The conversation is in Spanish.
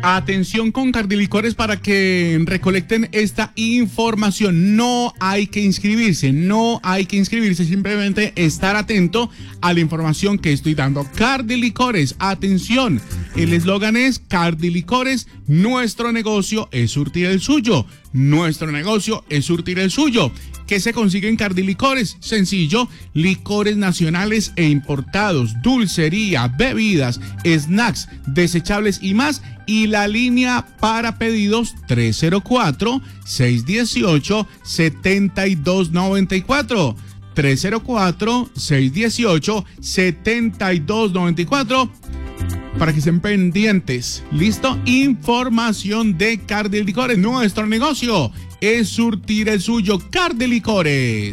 Atención con Cardilicores para que recolecten esta información. No hay que inscribirse, simplemente estar atento a la información que estoy dando. Cardilicores, atención, el eslogan es Cardilicores, nuestro negocio es surtir el suyo. Nuestro negocio es surtir el suyo. ¿Qué se consigue en Cardilicores? Sencillo, licores nacionales e importados, dulcería, bebidas, snacks, desechables y más. Y la línea para pedidos 304-618-7294. 304-618-7294. Para que estén pendientes. ¿Listo? Información de Cardilicores. Nuestro negocio es surtir el suyo. Cardilicores.